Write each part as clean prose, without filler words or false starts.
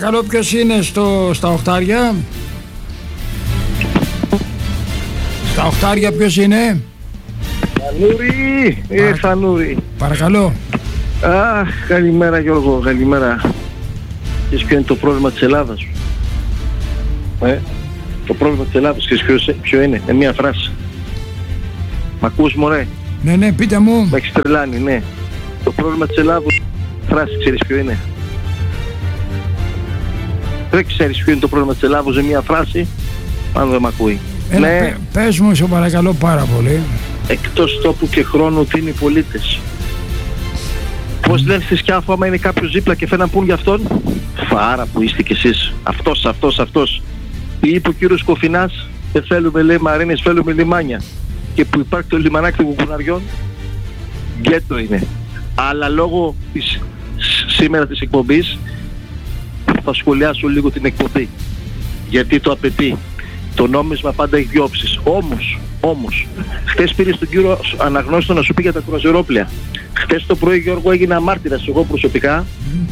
Παρακαλώ, ποιος είναι στα οχτάρια? Στα οχτάρια ποιος είναι? Φανούρη, Φανούρη. Παρακαλώ. Αχ, καλημέρα Γιώργο, καλημέρα. Ξέρεις ποιο είναι το πρόβλημα της Ελλάδας? Το πρόβλημα της Ελλάδας, ξέρεις ποιο είναι? Μια φράση. Μ' ακούς μωρέ? Ναι, πείτε μου. Με έχεις τρελάνει, ναι. Το πρόβλημα της Ελλάδας, φράση, ξέρεις ποιο είναι? Δεν ξέρεις ποιο είναι το πρόβλημα της Ελλάδας σε μια φράση? Αν δεν μ' ακούει. Ναι. Πες μου, σε παρακαλώ πάρα πολύ. Εκτός τόπου και χρόνου τι είναι οι πολίτες. Πώς λένε στη Σκιάφο άμα είναι κάποιος δίπλα και φέρναν πούν για αυτόν? Φάρα που είστε κι εσείς. Αυτός. Είπε ο κύριος Κοφινάς, δεν θέλουμε λέει μαρίνες, θέλουμε λιμάνια. Και που υπάρχει το λιμανάκι των κουκουναριών, γκέτο είναι. Αλλά λόγω σήμερα της εκπομπής θα σχολιάσω λίγο την εκπομπή. Γιατί το απαιτεί. Το νόμισμα πάντα έχει δυο όψεις. Όμως, χθες πήρε στον κύριο Αναγνώστο να σου πει για τα κρουαζιερόπλαια. Χθες το πρωί, Γιώργο, έγινα μάρτυρας εγώ προσωπικά.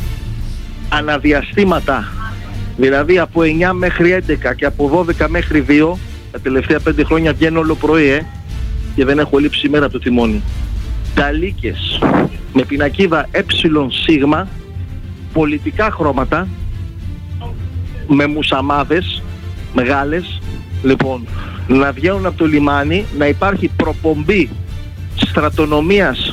Αναδιαστήματα. Δηλαδή από 9 μέχρι 11 και από 12 μέχρι 2, τα τελευταία 5 χρόνια βγαίνω όλο πρωί, και δεν έχω λείψει ημέρα από το τιμόνι. Ταλίκες με πινακίδα εΣ, πολιτικά χρώματα, με μουσαμάδες μεγάλες, λοιπόν, να βγαίνουν από το λιμάνι, να υπάρχει προπομπή στρατονομίας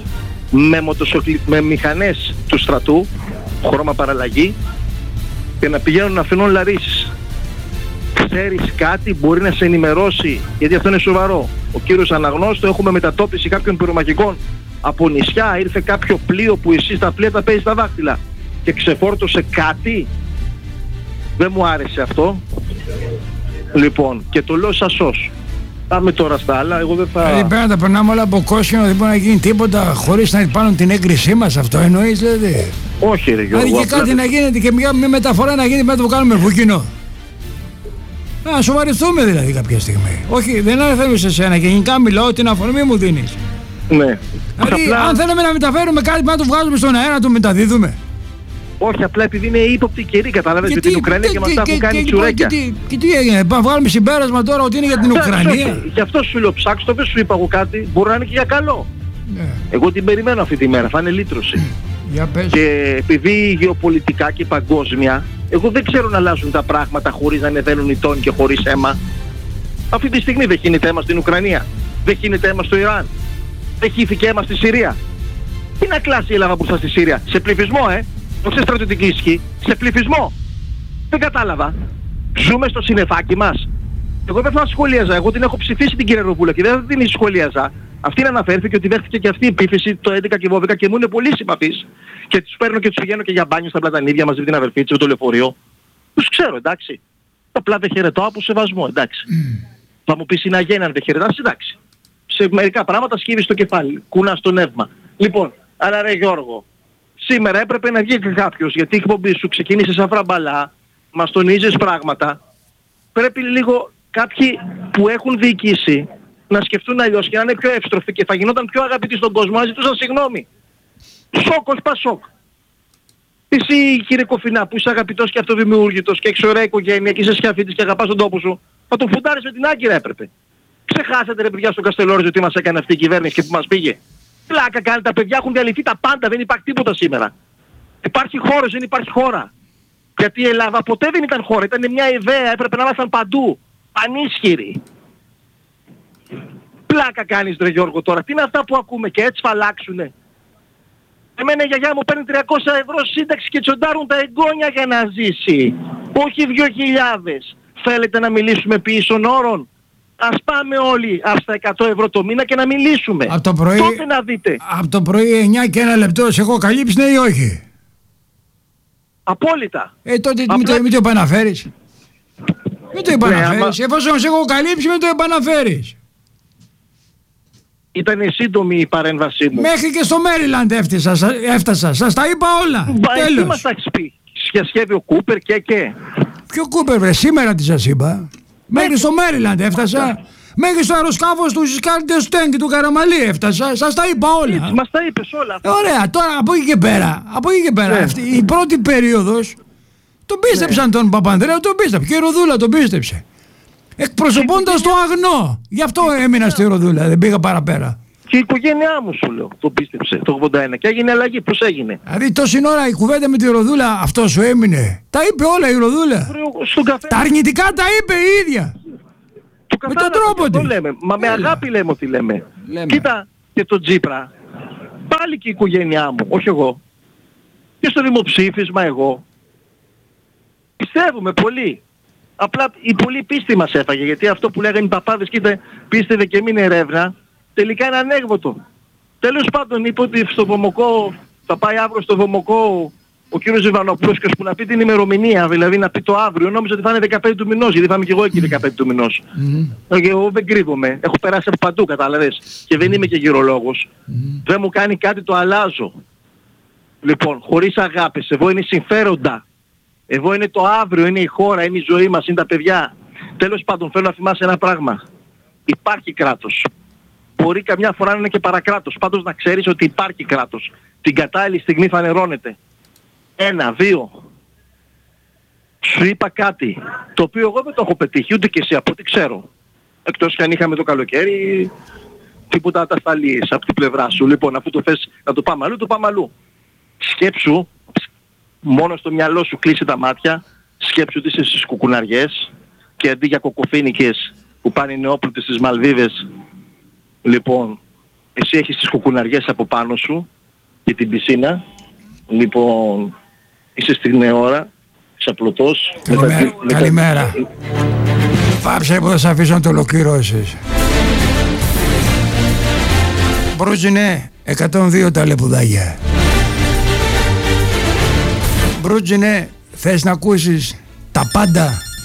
με μηχανές του στρατού, χρώμα παραλλαγή, και να πηγαίνουν να αφήνουν λαρίσεις. Ξέρεις κάτι, μπορεί να σε ενημερώσει, γιατί αυτό είναι σοβαρό. Ο κύριος Αναγνώστο, έχουμε μετατόπιση κάποιων πυρομαχικών από νησιά, ήρθε κάποιο πλοίο που εσύ στα πλοία τα παίζει στα δάχτυλα και ξεφόρτωσε κάτι. Δεν μου άρεσε αυτό. Λοιπόν, και το λέω σαν σως. Πάμε τώρα στα άλλα, εγώ δεν θα... Πρέπει να τα περνάμε όλα από κόσκινο, δεν μπορεί να γίνει τίποτα χωρίς να πάρουν την έγκρισή μας, αυτό εννοείς δηλαδή? Όχι ρε Γιώργο. Δηλαδή και κάτι να γίνεται και μια μεταφορά να γίνει, πρέπει να το κάνουμε βουκινό. Να σοβαρευτούμε δηλαδή κάποια στιγμή. Όχι, δεν αναφέρομαι σε σένα, γενικά μιλάω, την αφορμή μου δίνεις. Ναι. Δηλαδή, απλά... αν θέλουμε να μεταφέρουμε κάτι, να το βγάζουμε στον αέρα, να το μεταδίδουμε. Όχι, απλά επειδή είναι ύποπτη καιρή, κατάλαβες, με την Ουκρανία και με αυτά που κάνει τσουρέκια. Και τι έγινε, πάμε βγάλουμε συμπέρασμα τώρα ότι είναι για την Ουκρανία? Γι' αυτό σου λέω ψάξτε, δεν σου είπα εγώ κάτι, μπορεί να είναι και για καλό. Ναι. Εγώ την περιμένω αυτή τη μέρα, θα είναι λύτρωση. Για πες. Και επειδή γεωπολιτικά και παγκόσμια, εγώ δεν ξέρω να αλλάζουν τα πράγματα χωρίς να ανεβαίνουν οι τόνοι και χωρίς αίμα. Αυτή τη στιγμή δεν γίνεται αίμα στην Ουκρανία, δεν γίνεται αίμα στο Ιράν, δεν χύθηκε αίμα στη Συρία. Τι να κλάσει η Ελλάδα μπροστά στη Συρία? Σε πληθυσμό, όχι σε στρατιωτική ισχύ, σε πληθυσμό. Δεν κατάλαβα. Ζούμε στο συννεφάκι μας. Εγώ δεν θα σχολίαζα. Εγώ την έχω ψηφίσει την κυρία Ροπούλα και δεν την σχολίαζα. Αυτή αναφέρθηκε ότι δέχτηκε και αυτή η επίθεση το 11 και 12 και μου είναι πολύ συμπαθής. Και τους παίρνω και τους πηγαίνω και για μπάνιο στα Πλατανίδια μαζί με την αδερφή της, με το λεωφορείο. Τους ξέρω, εντάξει. Απλά δεν χαιρετώ από σεβασμό, εντάξει. Θα μου πεις είναι αγένεια αν δεν χαιρετάς, εντάξει. Σε μερικά πράγματα σκύβεις το κεφάλι, κουνάς το νεύμα. Λοιπόν, αλλά ρε Γιώργο, σήμερα έπρεπε να βγει κάποιος, γιατί η εκπομπή σου ξεκίνησε σαν φραμπαλά, μας τονίζεις πράγματα. Πρέπει λίγο κάποιοι που έχουν διοικήσει να σκεφτούν αλλιώς και να είναι πιο εύστροφοι και θα γινόταν πιο αγαπητοί στον κόσμο, να ζητούσαν συγγνώμη. Σοκ, όχι πασόκ. Εσύ κύριε Κοφινά που είσαι αγαπητός και αυτοδημιούργητος και έχεις ωραία οικογένεια και είσαι σκιαφίτης και αγαπάς τον τόπο σου, θα τον φουντάρεις με την Άγκυρα έπρεπε. Ξεχάσατε ρε παιδιά στον Καστελόριζο τι μας έκανε αυτή η κυβέρνηση και που μας πήγε. Πλάκα κάνει, τα παιδιά έχουν διαλυθεί τα πάντα, δεν υπάρχει τίποτα σήμερα. Υπάρχει χώρος, δεν υπάρχει χώρα. Γιατί η Ελλάδα ποτέ δεν ήταν χώρα, ήταν μια ιδέα, έπρεπε να ήμασταν παντού. Πανίσχυροι. Πλάκα κάνεις ρε Γιώργο τώρα, τι είναι αυτά που ακούμε και έτσι θα αλλάξουνε. Εμένα η γιαγιά μου παίρνει 300 ευρώ σύνταξη και τσοντάρουν τα εγγόνια για να ζήσει. Όχι 2.000. Θέλετε να μιλήσουμε επί ίσων όρων? Ας πάμε όλοι στα 100 ευρώ το μήνα και να μιλήσουμε. Από το πρωί, τότε να δείτε. Από το πρωί 9 και 1 λεπτό σε έχω καλύψει, ναι ή όχι? Απόλυτα. Τότε μην το επαναφέρεις. Μην το επαναφέρεις. Εφόσον σε έχω καλύψει, μην το επαναφέρεις. Ήταν σύντομη η παρέμβασή μου. Μέχρι και στο Μέριλαντ έφτασα. Σας τα είπα όλα. Τέλος. Τι μας τα έχεις πει? Σχέδιο Κούπερ και. Ποιο Κούπερ βρε, σήμερα τι σας είπα? Μέχρι στο Μέριλαντ έφτασα. Μέχρι στο αεροσκάφος του Ζισκάρη Ντεστέν και του Καραμαλή έφτασα. Σας τα είπα όλα. Μας τα είπες όλα. Ωραία, τώρα από εκεί και πέρα. Ναι. Αυτή, η πρώτη περίοδος Τον πίστεψαν τον Παπανδρέου, τον πίστεψε. Και η Ροδούλα τον πίστεψε. Εκπροσωπώντας το αγνό. Γι' αυτό έμεινα στη Ροδούλα, δεν πήγα παραπέρα. Και η οικογένειά μου, σου λέω, τον πίστεψε το 81 και έγινε αλλαγή. Πώς έγινε? Δηλαδή τόση ώρα η κουβέντα με τη Ροδούλα, αυτό σου έμεινε. Τα είπε όλα η Ροδούλα. Στον καφέ. Τα αρνητικά τα είπε η ίδια. Με τον τρόπο της. Μα με αγάπη λέμε ότι λέμε. Κοίτα και τον Τσίπρα. Πάλι και η οικογένειά μου, όχι εγώ. Και στο δημοψήφισμα εγώ. Πιστεύουμε πολύ. Απλά η πολλή πίστη μας έφαγε. Γιατί αυτό που λέγανε οι παπάδες, κοίτα, πίστευε και μείνε ερεύνα. Τελικά είναι ανέκδοτο. Τέλος πάντων είπε ότι στο Βομοκό, θα πάει αύριο στο Βομοκό ο κύριος Ζιβανοπούλος και που να πει την ημερομηνία, δηλαδή να πει το αύριο, νόμιζα ότι θα είναι 15 του μηνός, γιατί θα είμαι και εγώ εκεί 15 του μηνός. Και εγώ δεν κρύβομαι, έχω περάσει από παντού, κατάλαβες, και δεν είμαι και γυρολόγος. Δεν μου κάνει κάτι, το αλλάζω. Λοιπόν, χωρίς αγάπες, εδώ είναι συμφέροντα. Εδώ είναι το αύριο, είναι η χώρα, είναι η ζωή μας, είναι τα παιδιά. Τέλος πάντων, θέλω να θυμάσαι ένα πράγμα. Υπάρχει κράτος. Μπορεί καμιά φορά να είναι και παρακράτος. Πάντως να ξέρεις ότι υπάρχει κράτος. Την κατάλληλη στιγμή φανερώνεται. 1, 2. Σου είπα κάτι, το οποίο εγώ δεν το έχω πετύχει, ούτε και εσύ από ό,τι ξέρω. Εκτός και αν είχαμε το καλοκαίρι, τίποτα ατασταλίες από την πλευρά σου. Λοιπόν, αφού το θες να το πάμε αλλού, το πάμε αλλού. Σκέψου, μόνο στο μυαλό σου κλείσει τα μάτια, σκέψου ότι είσαι στις κουκουναριές και αντί για κοκοφίνικες που πάνε οι νεόπλουτες στις Μαλδίβες, λοιπόν, εσύ έχεις τις κουκουναριές από πάνω σου και την πισίνα. Λοιπόν, είσαι στην ώρα, είσαι απλωτός. Καλημέρα. Πάψε που θα σε αφήσω να το ολοκληρώσεις. Μπρούτζινε, 102 τα λεπουδάκια. Μπρούτζινε, θες να ακούσεις τα πάντα?